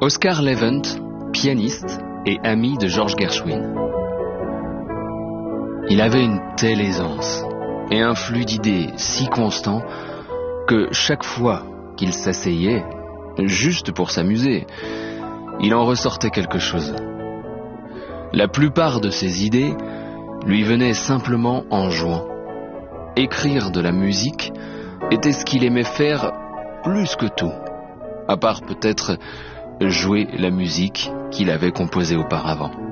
Oscar Levant, pianiste et ami de George Gershwin. Il avait une telle aisance et un flux d'idées si constant que chaque fois qu'il s'asseyait, juste pour s'amuser, il en ressortait quelque chose. La plupart de ses idées lui venaient simplement en jouant. Écrire de la musique était ce qu'il aimait faire plus que tout, à part peut-être jouer la musique qu'il avait composée auparavant.